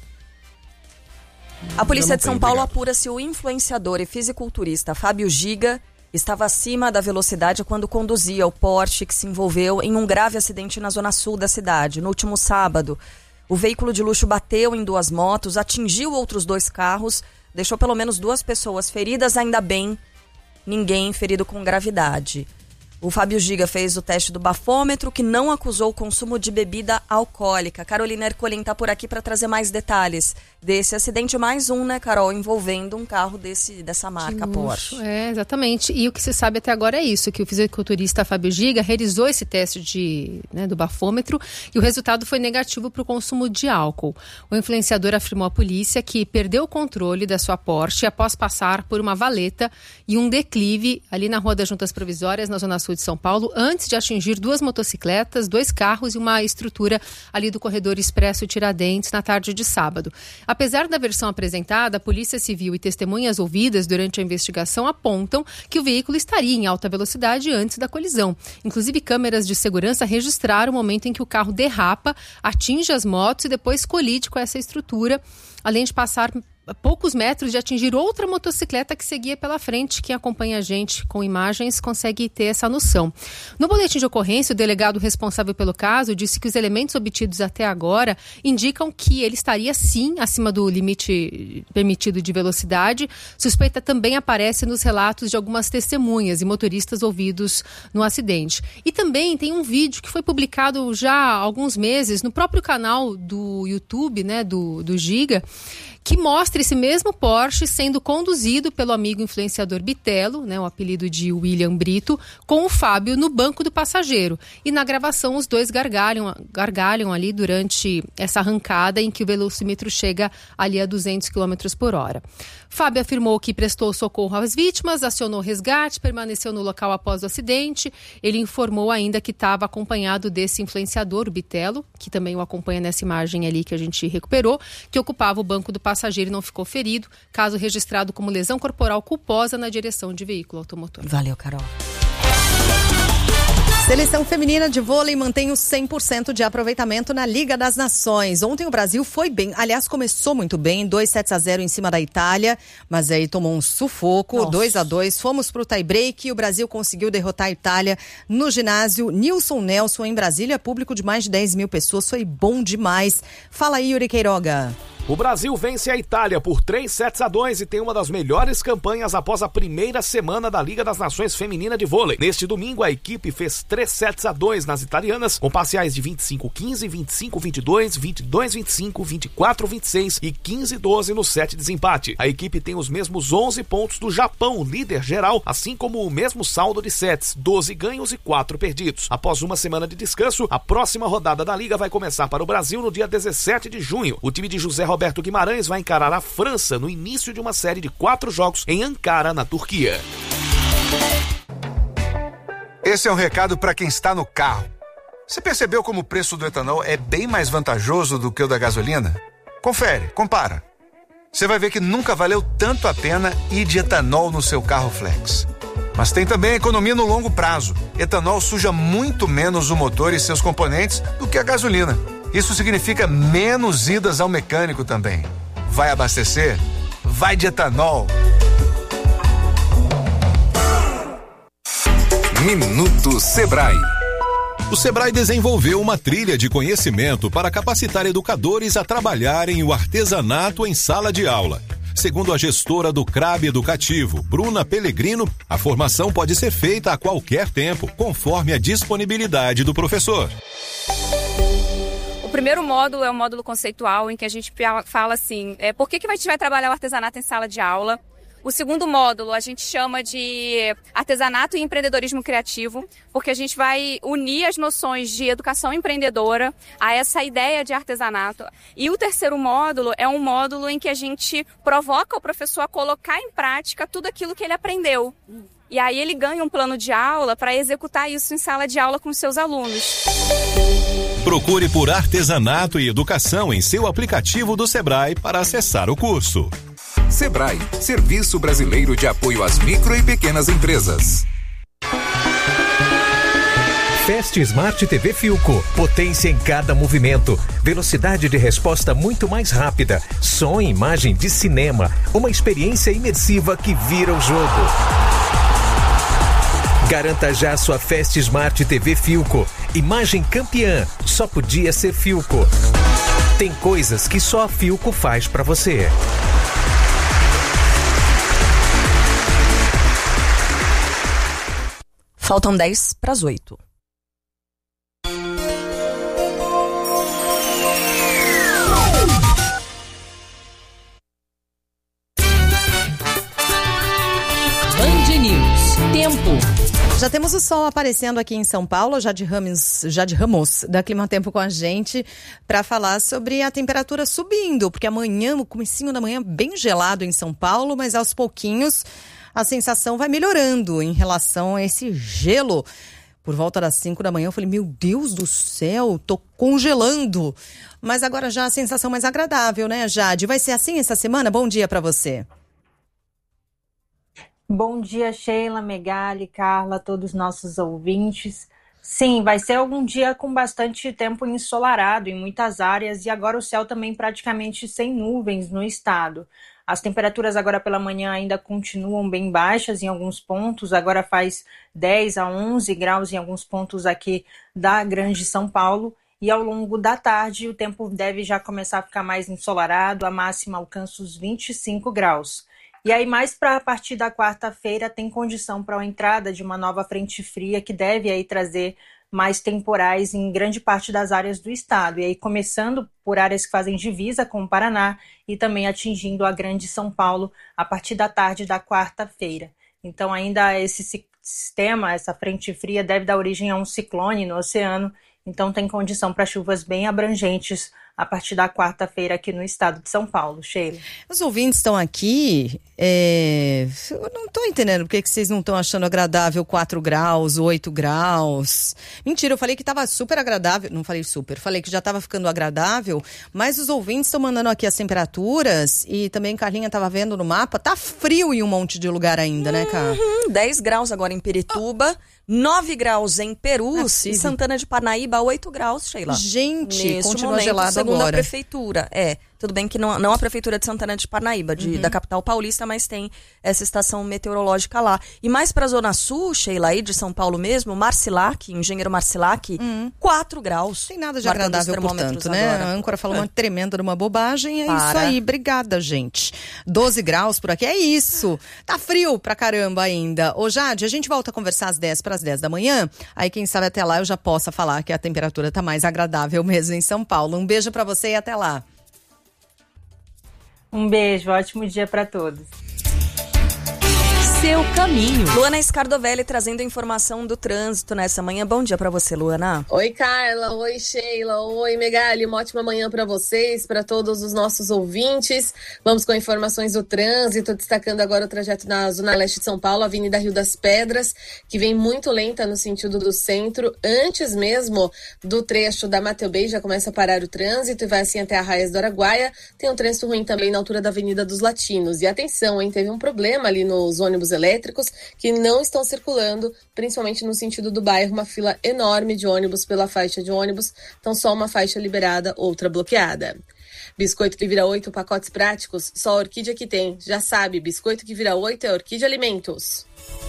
Speaker 7: A Polícia de São Paulo
Speaker 5: obrigado.
Speaker 7: apura se o influenciador e fisiculturista Fábio Giga estava acima da velocidade quando conduzia o Porsche que se envolveu em um grave acidente na zona sul da cidade. No último sábado, o veículo de luxo bateu em duas motos, atingiu outros dois carros, deixou pelo menos duas pessoas feridas, ainda bem, ninguém ferido com gravidade. O Fábio Giga fez o teste do bafômetro, que não acusou o consumo de bebida alcoólica. Carolina Ercolim está por aqui para trazer mais detalhes desse acidente. Mais um, né, Carol, envolvendo um carro desse, dessa marca Porsche.
Speaker 11: É, exatamente. E o que se sabe até agora é isso, que o fisiculturista Fábio Giga realizou esse teste de, né, do bafômetro e o resultado foi negativo para o consumo de álcool. O influenciador afirmou à polícia que perdeu o controle da sua Porsche após passar por uma valeta e um declive ali na Rua das Juntas Provisórias, na Zona Sul de São Paulo, antes de atingir duas motocicletas, dois carros e uma estrutura ali do corredor Expresso Tiradentes na tarde de sábado. Apesar da versão apresentada, a Polícia Civil e testemunhas ouvidas durante a investigação apontam que o veículo estaria em alta velocidade antes da colisão. Inclusive, câmeras de segurança registraram o momento em que o carro derrapa, atinge as motos e depois colide com essa estrutura, além de passar a poucos metros de atingir outra motocicleta que seguia pela frente. Quem acompanha a gente com imagens consegue ter essa noção. No boletim de ocorrência, o delegado responsável pelo caso disse que os elementos obtidos até agora indicam que ele estaria sim acima do limite permitido de velocidade. Suspeita também aparece nos relatos de algumas testemunhas e motoristas ouvidos no acidente. E também tem um vídeo que foi publicado já há alguns meses no próprio canal do YouTube, né, do, do Giga, que mostra esse mesmo Porsche sendo conduzido pelo amigo influenciador Bitelo, né, o apelido de William Brito, com o Fábio no banco do passageiro. E na gravação os dois gargalham, gargalham ali durante essa arrancada em que o velocímetro chega ali a duzentos quilômetros por hora. Fábio afirmou que prestou socorro às vítimas, acionou resgate, permaneceu no local após o acidente. Ele informou ainda que estava acompanhado desse influenciador, o Bitelo, que também o acompanha nessa imagem ali que a gente recuperou, que ocupava o banco do passageiro e não ficou ferido, caso registrado como lesão corporal culposa na direção de veículo automotor.
Speaker 7: Valeu, Carol.
Speaker 3: Seleção feminina de vôlei mantém o cem por cento de aproveitamento na Liga das Nações. Ontem o Brasil foi bem, aliás, começou muito bem, dois sets a zero em cima da Itália, mas aí tomou um sufoco, dois a dois, fomos pro tie break e o Brasil conseguiu derrotar a Itália no ginásio Nilson Nelson em Brasília, público de mais de dez mil pessoas, foi bom demais. Fala aí, Yuri Queiroga.
Speaker 12: O Brasil vence a Itália por três sets a dois e tem uma das melhores campanhas após a primeira semana da Liga das Nações Feminina de Vôlei. Neste domingo, a equipe fez três sets a dois nas italianas, com parciais de vinte e cinco a quinze, vinte e cinco a vinte e dois, vinte e dois a vinte e cinco, vinte e quatro a vinte e seis e quinze a doze no set de desempate. A equipe tem os mesmos onze pontos do Japão, líder geral, assim como o mesmo saldo de sets, doze ganhos e quatro perdidos. Após uma semana de descanso, a próxima rodada da Liga vai começar para o Brasil no dia dezessete de junho. O time de José Roberto Guimarães vai encarar a França no início de uma série de quatro jogos em Ankara, na Turquia.
Speaker 13: Esse é um recado para quem está no carro. Você percebeu como o preço do etanol é bem mais vantajoso do que o da gasolina? Confere, compara. Você vai ver que nunca valeu tanto a pena ir de etanol no seu carro flex. Mas tem também a economia no longo prazo. Etanol suja muito menos o motor e seus componentes do que a gasolina. Isso significa menos idas ao mecânico também. Vai abastecer? Vai de etanol.
Speaker 14: Minuto Sebrae. O Sebrae desenvolveu uma trilha de conhecimento para capacitar educadores a trabalharem o artesanato em sala de aula. Segundo a gestora do C R A B Educativo, Bruna Pellegrino, a formação pode ser feita a qualquer tempo, conforme a disponibilidade do professor.
Speaker 15: O primeiro módulo é o módulo conceitual, em que a gente fala assim, é, por que, que a gente vai trabalhar o artesanato em sala de aula? O segundo módulo a gente chama de artesanato e empreendedorismo criativo, porque a gente vai unir as noções de educação empreendedora a essa ideia de artesanato. E o terceiro módulo é um módulo em que a gente provoca o professor a colocar em prática tudo aquilo que ele aprendeu. E aí ele ganha um plano de aula para executar isso em sala de aula com seus alunos.
Speaker 14: Procure por Artesanato e Educação em seu aplicativo do Sebrae para acessar o curso.
Speaker 16: Sebrae, Serviço Brasileiro de Apoio às Micro e Pequenas Empresas.
Speaker 17: Fast Smart T V Philco, potência em cada movimento, velocidade de resposta muito mais rápida, som e imagem de cinema, uma experiência imersiva que vira o jogo. Garanta já sua Fast Smart T V Philco, imagem campeã, só podia ser Philco. Tem coisas que só a Philco faz pra você.
Speaker 7: Faltam dez para as oito.
Speaker 3: Band News. Tempo. Já temos o sol aparecendo aqui em São Paulo, Jade Ramos, Jade Ramos da Climatempo com a gente para falar sobre a temperatura subindo, porque amanhã, o comecinho da manhã, bem gelado em São Paulo, mas aos pouquinhos a sensação vai melhorando em relação a esse gelo. Por volta das cinco da manhã eu falei, meu Deus do céu, tô congelando. Mas agora já a sensação mais agradável, né, Jade? Vai ser assim essa semana? Bom dia para você.
Speaker 18: Bom dia, Sheila, Megali, Carla, todos os nossos ouvintes. Sim, vai ser algum dia com bastante tempo ensolarado em muitas áreas e agora o céu também praticamente sem nuvens no estado. As temperaturas agora pela manhã ainda continuam bem baixas em alguns pontos, agora faz dez a onze graus em alguns pontos aqui da Grande São Paulo e ao longo da tarde o tempo deve já começar a ficar mais ensolarado, a máxima alcança os vinte e cinco graus. E aí, mais para a partir da quarta-feira, tem condição para a entrada de uma nova frente fria que deve aí trazer mais temporais em grande parte das áreas do estado. E aí, começando por áreas que fazem divisa com o Paraná e também atingindo a Grande São Paulo a partir da tarde da quarta-feira. Então, ainda esse sistema, essa frente fria, deve dar origem a um ciclone no oceano. Então, tem condição para chuvas bem abrangentes a partir da quarta-feira aqui no estado de São Paulo. Sheila.
Speaker 3: Os ouvintes estão aqui, é... eu não estou entendendo por que vocês não estão achando agradável quatro graus, oito graus. Mentira, eu falei que estava super agradável, não falei super, falei que já estava ficando agradável, mas os ouvintes estão mandando aqui as temperaturas e também Carlinha estava vendo no mapa, tá frio em um monte de lugar ainda, né, cara?
Speaker 7: Uhum, dez graus agora em Pirituba, nove graus em Perus
Speaker 3: é
Speaker 7: e Santana de Parnaíba, oito graus, Sheila.
Speaker 3: Gente,
Speaker 7: Neste
Speaker 3: continua
Speaker 7: momento,
Speaker 3: gelado
Speaker 7: segundo
Speaker 3: agora.
Speaker 7: a prefeitura. É, tudo bem que não, não a prefeitura de Santana de Parnaíba, de, uhum. da capital paulista, mas tem essa estação meteorológica lá. E mais pra Zona Sul, Sheila, aí de São Paulo mesmo, Marcilac, engenheiro Marcilac,
Speaker 3: uhum.
Speaker 7: quatro graus.
Speaker 3: Tem nada de agradável, portanto, né?
Speaker 7: Agora.
Speaker 3: A âncora falou é. uma tremenda de uma bobagem, é
Speaker 7: Para.
Speaker 3: isso aí. Obrigada, gente. doze graus por aqui, é isso. Tá frio pra caramba ainda. Ô, Jade, a gente volta a conversar às dez para as dez da manhã. Aí, quem sabe até lá eu já possa falar que a temperatura tá mais agradável mesmo em São Paulo. Um beijo pra você e até lá.
Speaker 18: Um beijo, ótimo dia pra todos.
Speaker 7: Seu caminho. Luana Scardovelli trazendo informação do trânsito nessa manhã. Bom dia pra você, Luana.
Speaker 19: Oi, Carla. Oi, Sheila. Oi, Megali. Uma ótima manhã pra vocês, pra todos os nossos ouvintes. Vamos com informações do trânsito, destacando agora o trajeto na Zona Leste de São Paulo, Avenida Rio das Pedras, que vem muito lenta no sentido do centro. Antes mesmo do trecho da Mateu Bey, já começa a parar o trânsito e vai assim até Arraias do Araguaia. Tem um trânsito ruim também na altura da Avenida dos Latinos. E atenção, hein? Teve um problema ali nos ônibus elétricos que não estão circulando, principalmente no sentido do bairro, uma fila enorme de ônibus pela faixa de ônibus, então só uma faixa liberada, outra bloqueada. Biscoito que vira oito, pacotes práticos, só a Orquídea que tem, já sabe, biscoito que vira oito é Orquídea Alimentos.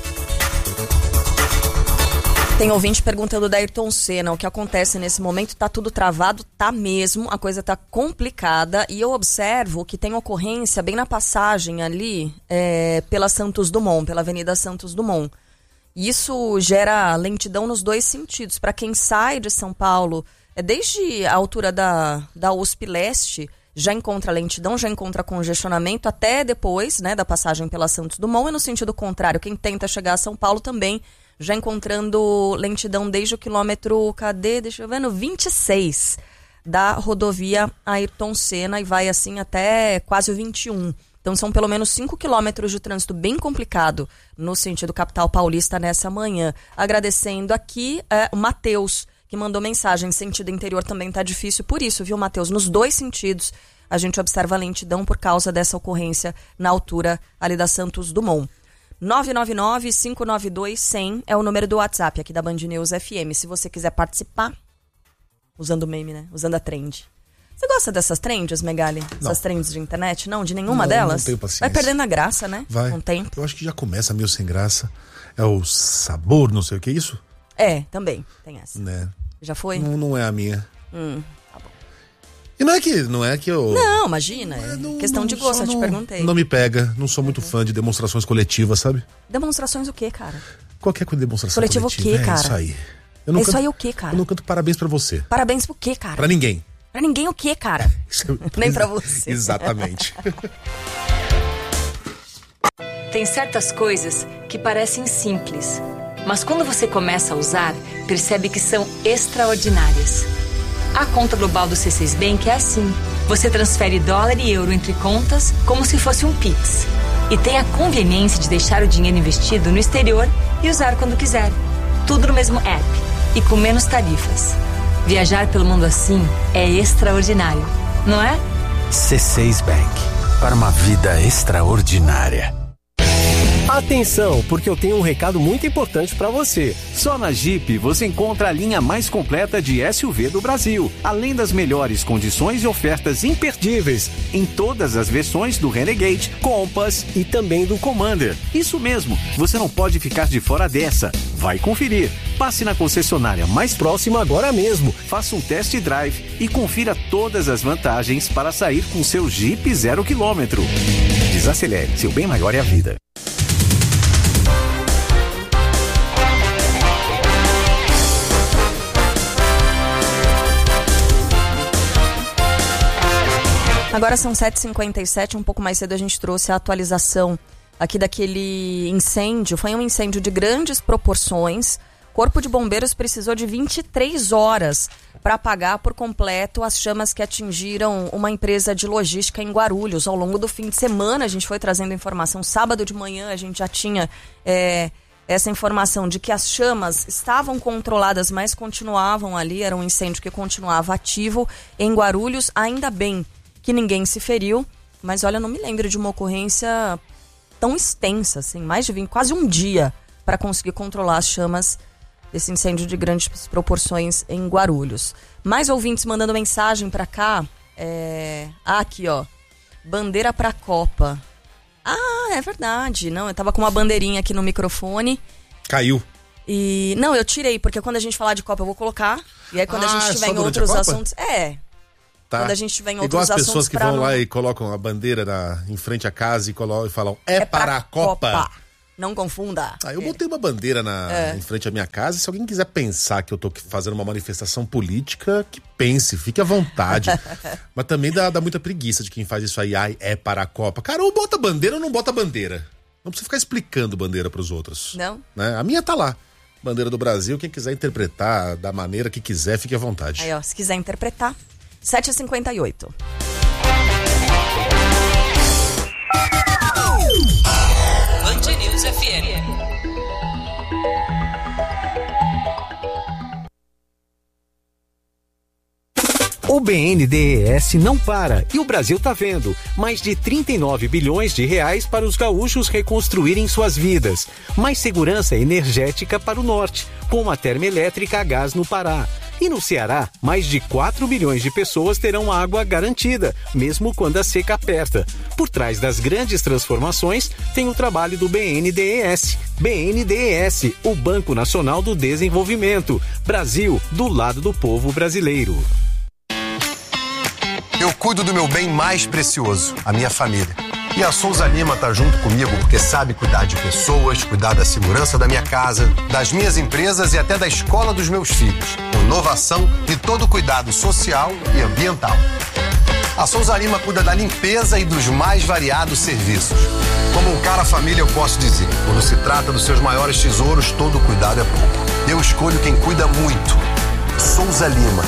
Speaker 7: Tem ouvinte perguntando da Ayrton Senna, o que acontece nesse momento, tá tudo travado, tá mesmo, a coisa tá complicada e eu observo que tem ocorrência bem na passagem ali é, pela Santos Dumont, pela Avenida Santos Dumont. Isso gera lentidão nos dois sentidos, para quem sai de São Paulo, é, desde a altura da, da U S P Leste, já encontra lentidão, já encontra congestionamento até depois, né, da passagem pela Santos Dumont e no sentido contrário, quem tenta chegar a São Paulo também já encontrando lentidão desde o quilômetro, cadê? Deixa eu ver, no vinte e seis da rodovia Ayrton Senna e vai assim até quase o vinte e um. Então são pelo menos cinco quilômetros de trânsito bem complicado no sentido capital paulista nessa manhã. Agradecendo aqui é, o Matheus, que mandou mensagem, sentido interior também tá difícil, por isso, viu, Matheus? Nos dois sentidos a gente observa lentidão por causa dessa ocorrência na altura ali da Santos Dumont. nove nove nove, cinco nove dois, zero zero é o número do WhatsApp aqui da Band News F M. Se você quiser participar, usando o meme, né? Usando a trend. Você gosta dessas trends, Megali? Essas trends de internet? Não, de nenhuma
Speaker 5: não,
Speaker 7: delas?
Speaker 5: Não tenho paciência.
Speaker 7: Vai perdendo a graça, né?
Speaker 5: Vai.
Speaker 7: Com o tempo.
Speaker 5: Eu acho que já começa meio sem graça. É o sabor, não sei o que é isso?
Speaker 7: É, também. Tem essa.
Speaker 5: Né?
Speaker 7: Já foi?
Speaker 5: Não, não é a minha.
Speaker 7: Hum.
Speaker 5: E não é que, não é que eu...
Speaker 7: Não, imagina, é não, questão
Speaker 5: não,
Speaker 7: de gosto, eu te
Speaker 5: não,
Speaker 7: perguntei.
Speaker 5: Não me pega, não sou muito uhum. fã de demonstrações coletivas, sabe?
Speaker 7: Demonstrações o quê, cara?
Speaker 5: Qualquer demonstração
Speaker 7: coletiva.
Speaker 5: coletiva.
Speaker 7: O quê,
Speaker 5: é
Speaker 7: cara?
Speaker 5: Isso aí. Eu não
Speaker 7: é
Speaker 5: canto,
Speaker 7: isso aí o quê, cara?
Speaker 5: Eu não canto parabéns pra você.
Speaker 7: Parabéns pro quê, cara?
Speaker 5: Pra ninguém.
Speaker 7: Pra ninguém o quê, cara? Nem pra você.
Speaker 5: Exatamente.
Speaker 20: Tem certas coisas que parecem simples, mas quando você começa a usar, percebe que são extraordinárias. A conta global do C seis Bank é assim. Você transfere dólar e euro entre contas como se fosse um Pix. E tem a conveniência de deixar o dinheiro investido no exterior e usar quando quiser. Tudo no mesmo app e com menos tarifas. Viajar pelo mundo assim é extraordinário, não é?
Speaker 21: C seis Bank. Para uma vida extraordinária.
Speaker 22: Atenção, porque eu tenho um recado muito importante para você. Só na Jeep você encontra a linha mais completa de S U V do Brasil, além das melhores condições e ofertas imperdíveis em todas as versões do Renegade, Compass e também do Commander. Isso mesmo, você não pode ficar de fora dessa. Vai conferir. Passe na concessionária mais próxima agora mesmo. Faça um test drive e confira todas as vantagens para sair com seu Jeep zero quilômetro. Desacelere, seu bem maior é a vida.
Speaker 7: Agora são sete e cinquenta e sete, um pouco mais cedo a gente trouxe a atualização aqui daquele incêndio. Foi um incêndio de grandes proporções Corpo de Bombeiros precisou de vinte e três horas para apagar por completo as chamas que atingiram uma empresa de logística em Guarulhos. Ao longo do fim de semana, a gente foi trazendo informação. Sábado de manhã, a gente já tinha é, essa informação de que as chamas estavam controladas, mas continuavam ali. Era um incêndio que continuava ativo em Guarulhos. Ainda bem que ninguém se feriu, mas olha, não me lembro de uma ocorrência tão extensa, assim, mais de vinte, quase um dia para conseguir controlar as chamas desse incêndio de grandes proporções em Guarulhos. Mais ouvintes mandando mensagem para cá. É... Ah, aqui, ó. Bandeira pra Copa. Ah, é verdade. Não, eu tava com uma bandeirinha aqui no microfone.
Speaker 5: Caiu.
Speaker 7: E não, eu tirei, porque quando a gente falar de Copa eu vou colocar. E aí quando ah, a gente estiver em outros assuntos... É.
Speaker 5: Tá.
Speaker 7: Quando a gente estiver em
Speaker 5: Igual
Speaker 7: outros assuntos...
Speaker 5: Igual as pessoas que vão não... lá e colocam a bandeira na, em frente à casa e, colocam, e falam, é, é para a Copa. Copa.
Speaker 7: Não confunda.
Speaker 5: Ah, eu botei uma bandeira na, é. em frente à minha casa. Se alguém quiser pensar que eu tô fazendo uma manifestação política, que pense, fique à vontade. Mas também dá, dá muita preguiça de quem faz isso aí. Ai, é para a Copa. Cara, ou bota bandeira ou não bota bandeira. Não precisa ficar explicando bandeira pros outros.
Speaker 7: Não.
Speaker 5: Né? A minha tá lá. Bandeira do Brasil. Quem quiser interpretar da maneira que quiser, fique à vontade.
Speaker 7: Aí, ó, se quiser interpretar. sete e cinquenta e oito.
Speaker 4: Band News F M.
Speaker 22: O B N D E S não para e o Brasil tá vendo. Mais de trinta e nove bilhões de reais para os gaúchos reconstruírem suas vidas. Mais segurança energética para o norte, com uma termoelétrica a gás no Pará. E no Ceará, mais de quatro milhões de pessoas terão água garantida, mesmo quando a seca aperta. Por trás das grandes transformações, tem o trabalho do B N D E S. B N D E S, o Banco Nacional do Desenvolvimento. Brasil, do lado do povo brasileiro.
Speaker 6: Eu cuido do meu bem mais precioso, a minha família. E a Souza Lima tá junto comigo porque sabe cuidar de pessoas, cuidar da segurança da minha casa, das minhas empresas e até da escola dos meus filhos. Inovação e todo cuidado social e ambiental. A Souza Lima cuida da limpeza e dos mais variados serviços. Como um cara família, eu posso dizer, quando se trata dos seus maiores tesouros, todo cuidado é pouco. Eu escolho quem cuida muito. Souza Lima.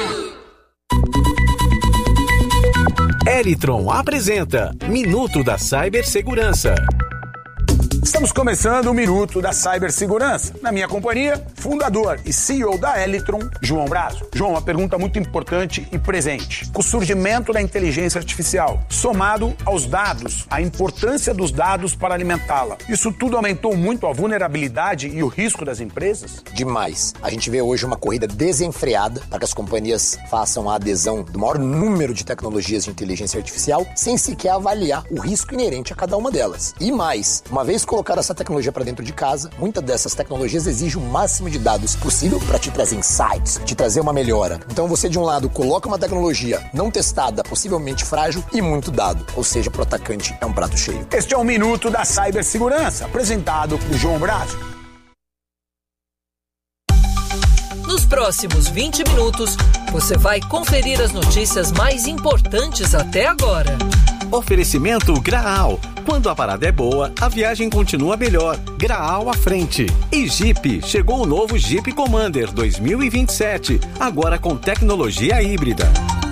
Speaker 22: Elitron apresenta Minuto da Cibersegurança.
Speaker 23: Estamos começando o Minuto da Cibersegurança. Na minha companhia, fundador e C E O da Elitron, João Brazo. João, uma pergunta muito importante e presente. Com o surgimento da inteligência artificial, somado aos dados, a importância dos dados para alimentá-la, isso tudo aumentou muito a vulnerabilidade e o risco das empresas?
Speaker 24: Demais. A gente vê hoje uma corrida desenfreada para que as companhias façam a adesão do maior número de tecnologias de inteligência artificial sem sequer avaliar o risco inerente a cada uma delas. E mais, uma vez colocar essa tecnologia para dentro de casa, muitas dessas tecnologias exigem o máximo de dados possível para te trazer insights, te trazer uma melhora. Então você, de um lado, coloca uma tecnologia não testada, possivelmente frágil e muito dado. Ou seja, pro atacante é um prato cheio.
Speaker 23: Este é o Minuto da Cibersegurança, apresentado por João Brazo.
Speaker 4: Nos próximos vinte minutos, você vai conferir as notícias mais importantes até agora.
Speaker 22: Oferecimento Graal. Quando a parada é boa, a viagem continua melhor. Graal à frente. E Jeep. Chegou o novo Jeep Commander dois mil e vinte e sete. Agora com tecnologia híbrida.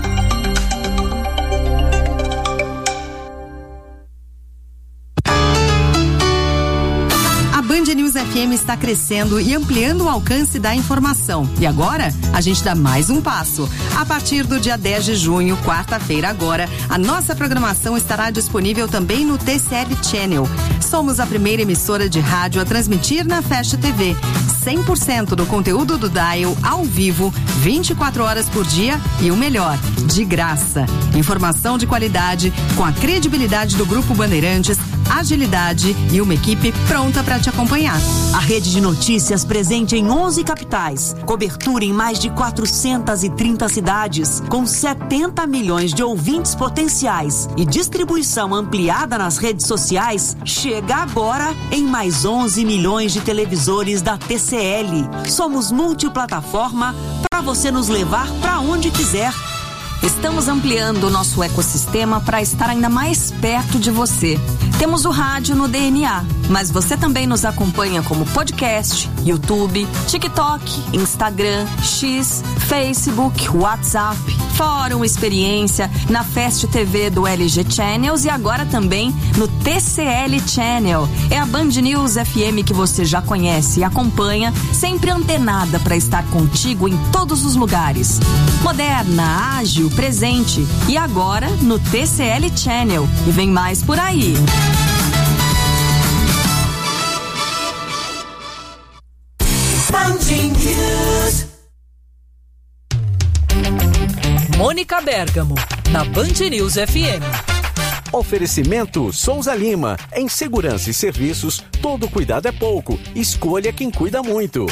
Speaker 3: Band News F M está crescendo e ampliando o alcance da informação. E agora, a gente dá mais um passo. A partir do dia dez de junho, quarta-feira agora, a nossa programação estará disponível também no T C L Channel. Somos a primeira emissora de rádio a transmitir na Fast T V. cem por cento do conteúdo do Dial ao vivo, vinte e quatro horas por dia e o melhor, de graça. Informação de qualidade, com a credibilidade do Grupo Bandeirantes, agilidade e uma equipe pronta para te acompanhar.
Speaker 25: A rede de notícias presente em onze capitais, cobertura em mais de quatrocentas e trinta cidades, com setenta milhões de ouvintes potenciais e distribuição ampliada nas redes sociais, chega agora em mais onze milhões de televisores da T C L. Somos multiplataforma para você nos levar para onde quiser.
Speaker 7: Estamos ampliando o nosso ecossistema para estar ainda mais perto de você. Temos o rádio no D N A, mas você também nos acompanha como podcast, YouTube, TikTok, Instagram, X, Facebook, WhatsApp, Fórum Experiência, na Fast T V do L G Channels e agora também no T C L Channel. É a Band News F M que você já conhece e acompanha, sempre antenada para estar contigo em todos os lugares. Moderna, ágil, presente e agora no T C L Channel. E vem mais por aí.
Speaker 4: Mônica Bergamo, na Band News F M.
Speaker 22: Oferecimento Souza Lima. Em segurança e serviços, todo cuidado é pouco. Escolha quem cuida muito.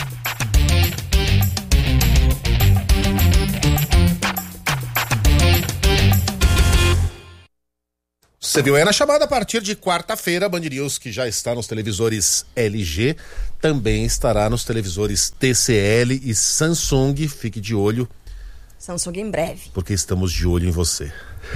Speaker 5: Você viu aí na chamada, a partir de quarta-feira, Band News, que já está nos televisores L G, também estará nos televisores T C L e Samsung. Fique de olho.
Speaker 7: Samsung em breve.
Speaker 5: Porque estamos de olho em você.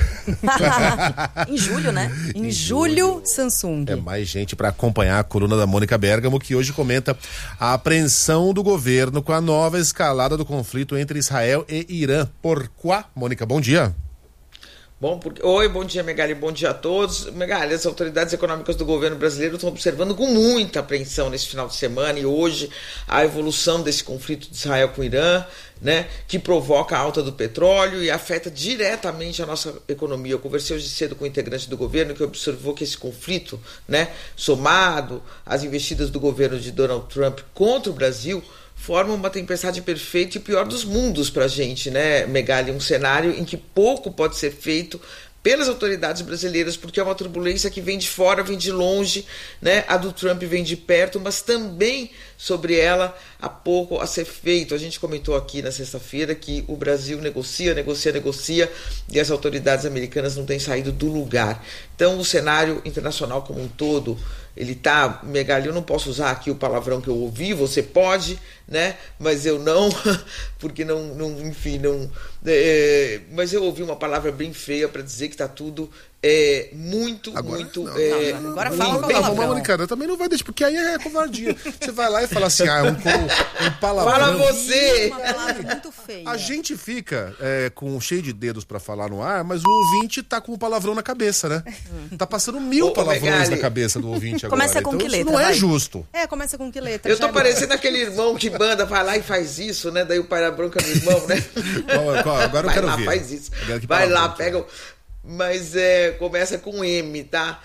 Speaker 7: Em julho, né?
Speaker 3: Em, em
Speaker 5: julho,
Speaker 3: julho, Samsung.
Speaker 5: É mais gente para acompanhar a coluna da Mônica Bergamo, que hoje comenta a apreensão do governo com a nova escalada do conflito entre Israel e Irã. Por quê? Mônica, bom dia.
Speaker 1: Bom, porque... Oi, bom dia, Megali, bom dia a todos. Megali, as autoridades econômicas do governo brasileiro estão observando com muita apreensão nesse final de semana e hoje a evolução desse conflito de Israel com o Irã, né, que provoca a alta do petróleo e afeta diretamente a nossa economia. Eu conversei hoje cedo com o integrante do governo que observou que esse conflito, né, somado às investidas do governo de Donald Trump contra o Brasil, forma uma tempestade perfeita e pior dos mundos para a gente, né, Megali? Um cenário em que pouco pode ser feito pelas autoridades brasileiras, porque é uma turbulência que vem de fora, vem de longe, né? A do Trump vem de perto, mas também sobre ela há pouco a ser feito. A gente comentou aqui na sexta-feira que o Brasil negocia, negocia, negocia e as autoridades americanas não têm saído do lugar. Então o cenário internacional como um todo, ele tá, Megali, eu não posso usar aqui o palavrão que eu ouvi, você pode, né? Mas eu não, porque não, não enfim, não. É, mas eu ouvi uma palavra bem feia para dizer que tá tudo é, muito,
Speaker 5: agora,
Speaker 1: muito.
Speaker 5: Não,
Speaker 1: é,
Speaker 5: não, não,
Speaker 3: agora
Speaker 5: não,
Speaker 3: fala
Speaker 5: não,
Speaker 3: palavrão.
Speaker 5: não, Mônica, também não vai deixar, porque aí é covardia. Você vai lá e fala assim, ah, um, um palavrão.
Speaker 1: Fala você!
Speaker 3: Uma palavra muito feia.
Speaker 5: A gente fica é, com cheio de dedos pra falar no ar, mas o ouvinte tá com o palavrão na cabeça, né? Tá passando mil
Speaker 1: Ô,
Speaker 5: palavrões
Speaker 1: Megali,
Speaker 5: na cabeça do ouvinte agora.
Speaker 7: Começa com
Speaker 5: então,
Speaker 7: que
Speaker 5: isso
Speaker 7: letra,
Speaker 5: não é
Speaker 7: vai?
Speaker 5: justo.
Speaker 3: É, começa com que letra?
Speaker 1: Eu tô
Speaker 3: Já
Speaker 1: parecendo aquele irmão que manda, vai lá e faz isso, né? Daí o pai da bronca no irmão, né?
Speaker 5: Qual- qual- agora eu
Speaker 1: vai
Speaker 5: quero
Speaker 1: lá,
Speaker 5: ver.
Speaker 1: faz isso.
Speaker 5: Agora que
Speaker 1: Vai lá,
Speaker 5: palavrão.
Speaker 1: pega o... Mas é, começa com M, tá?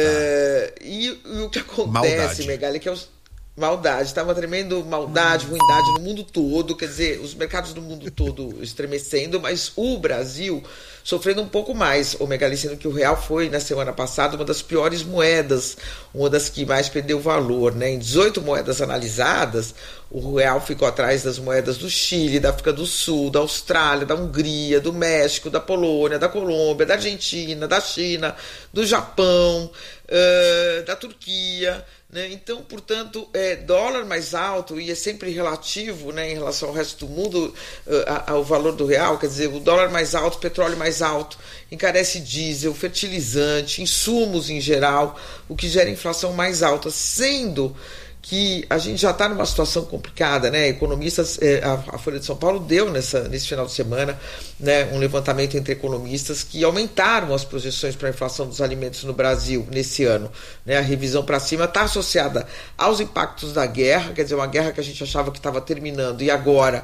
Speaker 1: É, e, e o que acontece,
Speaker 5: Maldade.
Speaker 1: Megali, que é os... Maldade, tá uma tremendo maldade, ruindade no mundo todo, quer dizer, os mercados do mundo todo estremecendo, mas o Brasil sofrendo um pouco mais, o Megali, sendo que o real foi, na semana passada, uma das piores moedas, uma das que mais perdeu valor, né? Em dezoito moedas analisadas, o real ficou atrás das moedas do Chile, da África do Sul, da Austrália, da Hungria, do México, da Polônia, da Colômbia, da Argentina, da China, do Japão, uh, da Turquia, né? Então, portanto, é, dólar mais alto, e é sempre relativo, né, em relação ao resto do mundo, uh, ao valor do real, quer dizer, o dólar mais alto, o petróleo mais alto, encarece diesel, fertilizante, insumos em geral, o que gera inflação mais alta, sendo que a gente já está numa situação complicada, né? Economistas, eh, a, a Folha de São Paulo deu nessa, nesse final de semana, né, um levantamento entre economistas que aumentaram as projeções para a inflação dos alimentos no Brasil nesse ano, né? A revisão para cima está associada aos impactos da guerra, quer dizer, uma guerra que a gente achava que estava terminando e agora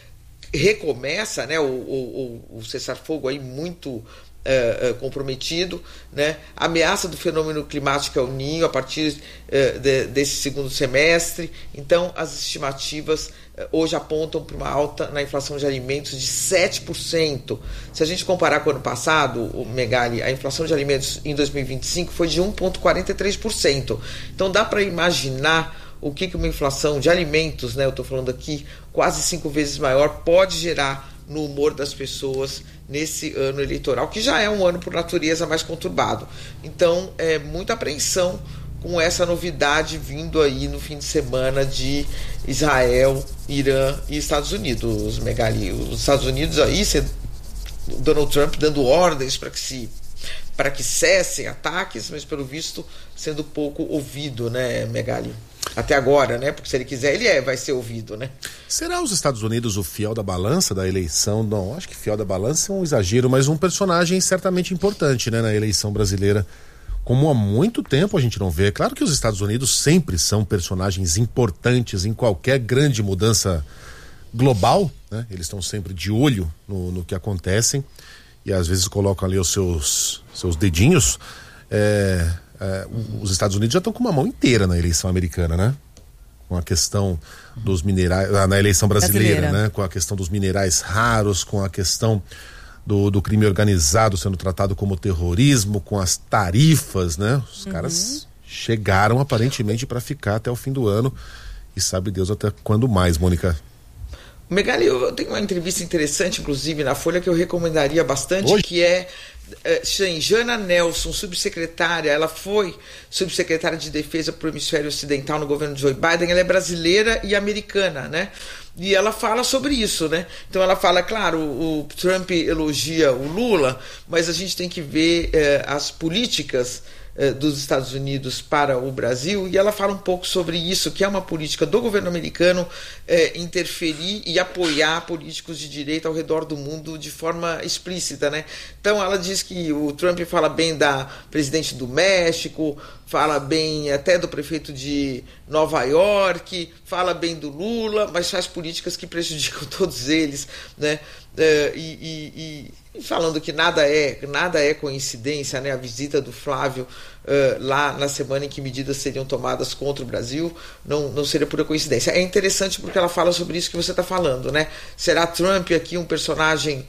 Speaker 1: recomeça, né? O, o, o cessar-fogo aí muito É, é, comprometido, né? A ameaça do fenômeno climático El Niño a partir é, de, desse segundo semestre. Então as estimativas é, hoje apontam para uma alta na inflação de alimentos de sete por cento. Se a gente comparar com o ano passado, o Megali, a inflação de alimentos em dois mil e vinte e cinco foi de um vírgula quarenta e três por cento. Então dá para imaginar o que, que uma inflação de alimentos, né, eu estou falando aqui, quase cinco vezes maior, pode gerar no humor das pessoas nesse ano eleitoral, que já é um ano por natureza mais conturbado. Então, é muita apreensão com essa novidade vindo aí no fim de semana de Israel, Irã e Estados Unidos, Megali. Os Estados Unidos aí, você Donald Trump dando ordens para que se para que cessem ataques, mas pelo visto sendo pouco ouvido, né, Megali? Até agora, né? Porque se ele quiser, ele é, vai ser ouvido, né?
Speaker 5: Será os Estados Unidos o fiel da balança da eleição? Não, acho que fiel da balança é um exagero, mas um personagem certamente importante, né, na eleição brasileira. Como há muito tempo a gente não vê. Claro que os Estados Unidos sempre são personagens importantes em qualquer grande mudança global, né? Eles estão sempre de olho no, no que acontecem e às vezes colocam ali os seus, seus dedinhos. É, é, os Estados Unidos já estão com uma mão inteira na eleição americana, né? Com a questão dos minerais, na eleição brasileira, brasileira. né? Com a questão dos minerais raros, com a questão Do, do crime organizado sendo tratado como terrorismo, com as tarifas, né? Os uhum. caras chegaram aparentemente para ficar até o fim do ano e sabe Deus até quando mais, Mônica.
Speaker 1: Megali, eu tenho uma entrevista interessante, inclusive, na Folha, que eu recomendaria bastante, Hoje? que é, é Jana Nelson, subsecretária, ela foi subsecretária de Defesa para o Hemisfério Ocidental no governo de Joe Biden, ela é brasileira e americana, né? E ela fala sobre isso, né? Então ela fala, claro, o, o Trump elogia o Lula, mas a gente tem que ver eh, as políticas eh, dos Estados Unidos para o Brasil, e ela fala um pouco sobre isso, que é uma política do governo americano eh, interferir e apoiar políticos de direita ao redor do mundo de forma explícita, né? Então ela diz que o Trump fala bem da presidente do México, fala bem até do prefeito de Nova York, fala bem do Lula, mas faz políticas que prejudicam todos eles, né? Uh, e, e, e falando que nada é, nada é coincidência, né? A visita do Flávio uh, lá na semana em que medidas seriam tomadas contra o Brasil não, não seria pura coincidência. É interessante porque ela fala sobre isso que você está falando, né? Será Trump aqui um personagem...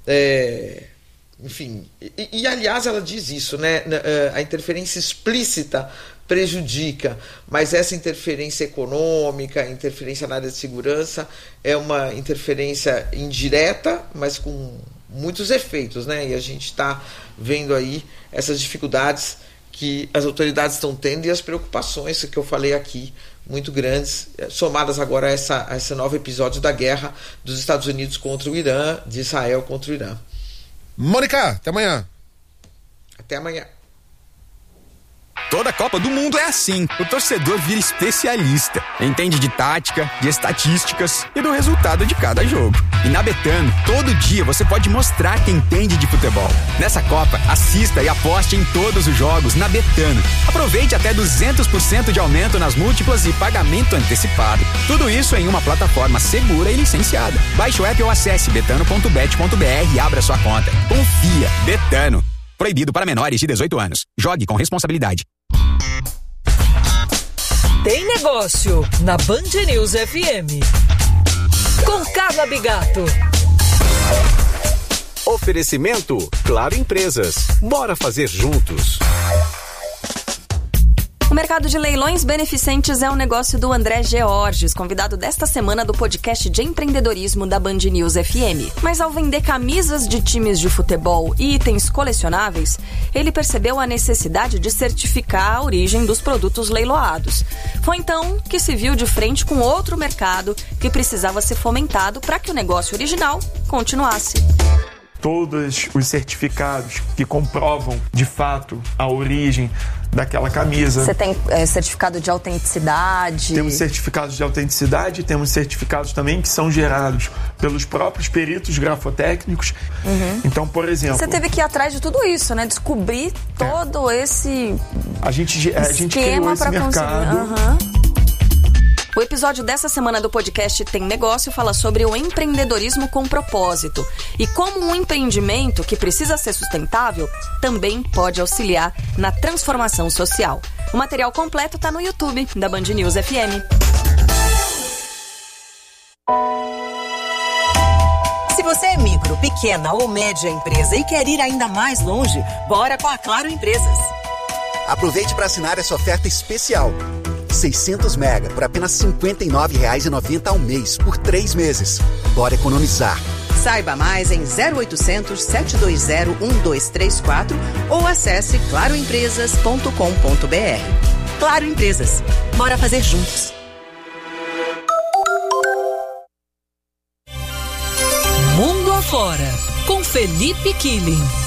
Speaker 1: É, enfim, e, e aliás ela diz isso, né? A interferência explícita prejudica, mas essa interferência econômica, interferência na área de segurança é uma interferência indireta, mas com muitos efeitos, né? E a gente está vendo aí essas dificuldades que as autoridades estão tendo e as preocupações que eu falei aqui, muito grandes, somadas agora a, essa, a esse novo episódio da guerra dos Estados Unidos contra o Irã, de Israel contra o Irã.
Speaker 5: Mônica, até amanhã.
Speaker 1: Até amanhã.
Speaker 2: Toda Copa do Mundo é assim. O torcedor vira especialista. Entende de tática, de estatísticas e do resultado de cada jogo. E na Betano, todo dia você pode mostrar quem entende de futebol. Nessa Copa, assista e aposte em todos os jogos na Betano. Aproveite até duzentos por cento de aumento nas múltiplas e pagamento antecipado. Tudo isso em uma plataforma segura e licenciada. Baixe o app ou acesse betano ponto bet ponto br e abra sua conta. Confia. Betano. Proibido para menores de dezoito anos. Jogue com responsabilidade.
Speaker 4: Tem negócio na Band News F M. Com Carla Bigato.
Speaker 22: Oferecimento Claro Empresas. Bora fazer juntos.
Speaker 7: O mercado de leilões beneficentes é um negócio do André Georges, convidado desta semana do podcast de empreendedorismo da Band News F M. Mas ao vender camisas de times de futebol e itens colecionáveis, ele percebeu a necessidade de certificar a origem dos produtos leiloados. Foi então que se viu de frente com outro mercado que precisava ser fomentado para que o negócio original continuasse.
Speaker 8: Todos os certificados que comprovam, de fato, a origem daquela camisa.
Speaker 7: Você tem é, certificado de autenticidade?
Speaker 8: Temos certificados de autenticidade, temos certificados também que são gerados pelos próprios peritos grafotécnicos. Uhum. Então, por exemplo...
Speaker 7: Você teve que ir atrás de tudo isso, né? Descobrir todo é. esse
Speaker 8: a gente, a gente criou esse mercado.
Speaker 7: Uhum. O episódio dessa semana do podcast Tem Negócio fala sobre o empreendedorismo com propósito e como um empreendimento que precisa ser sustentável também pode auxiliar na transformação social. O material completo está no YouTube da Band News F M.
Speaker 9: Se você é micro, pequena ou média empresa e quer ir ainda mais longe, bora com a Claro Empresas.
Speaker 10: Aproveite para assinar essa oferta especial. seiscentos mega por apenas cinquenta e nove reais e noventa centavos ao mês por três meses. Bora economizar.
Speaker 9: Saiba mais em zero oitocentos, sete dois zero, um dois três quatro ou acesse claro empresas ponto com ponto br. Claro Empresas. Bora fazer juntos.
Speaker 4: Mundo afora, com Felipe Killing.